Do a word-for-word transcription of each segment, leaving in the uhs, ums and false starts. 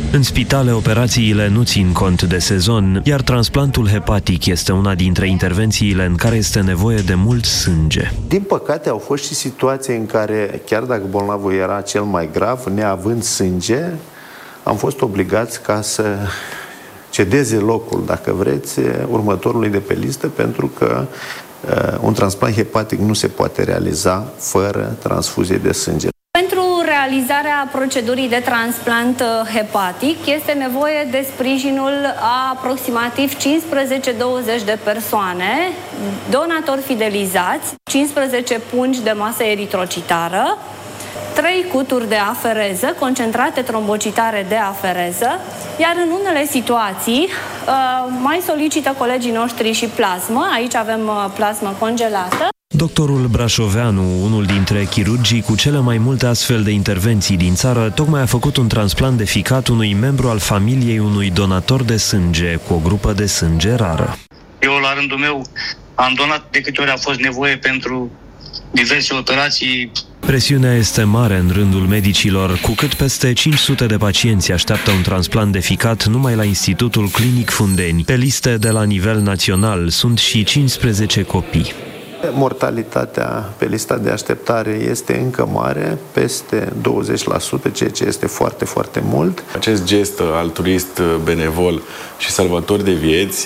În spitale, operațiile nu țin cont de sezon, iar transplantul hepatic este una dintre intervențiile în care este nevoie de mult sânge. Din păcate, au fost și situații în care, chiar dacă bolnavul era cel mai grav, neavând sânge, am fost obligați ca să cedeze locul, dacă vreți, următorului de pe listă, pentru că uh, un transplant hepatic nu se poate realiza fără transfuzie de sânge. Pentru realizarea procedurii de transplant hepatic este nevoie de sprijinul a aproximativ cincisprezece douăzeci de persoane, donatori fidelizați, cincisprezece pungi de masă eritrocitară, trei cuturi de afereză, concentrate trombocitare de afereză, iar în unele situații mai solicită colegii noștri și plasmă. Aici avem plasmă congelată. Doctorul Brașoveanu, unul dintre chirurgii cu cele mai multe astfel de intervenții din țară, tocmai a făcut un transplant de ficat unui membru al familiei unui donator de sânge cu o grupă de sânge rară. Eu, la rândul meu, am donat de câte ori a fost nevoie pentru diverse operații. Presiunea este mare în rândul medicilor, cu cât peste cinci sute de pacienți așteaptă un transplant de ficat numai la Institutul Clinic Fundeni. Pe liste de la nivel național sunt și cincisprezece copii. Mortalitatea pe lista de așteptare este încă mare, peste douăzeci la sută, ceea ce este foarte, foarte mult. Acest gest altruist, benevol și salvator de vieți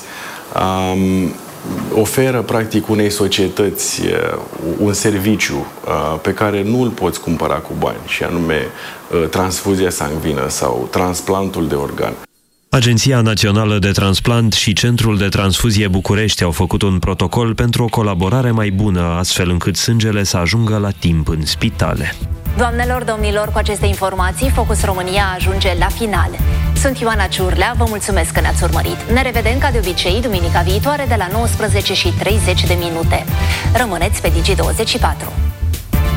um, oferă practic unei societăți un serviciu pe care nu îl poți cumpăra cu bani, și anume transfuzia sanguină sau transplantul de organ. Agenția Națională de Transplant și Centrul de Transfuzie București au făcut un protocol pentru o colaborare mai bună, astfel încât sângele să ajungă la timp în spitale. Doamnelor, domnilor, cu aceste informații, Focus România ajunge la final. Sunt Ioana Ciurlea, vă mulțumesc că ne-ați urmărit. Ne revedem ca de obicei duminica viitoare de la nouăsprezece și treizeci de minute. Rămâneți pe Digi douăzeci și patru.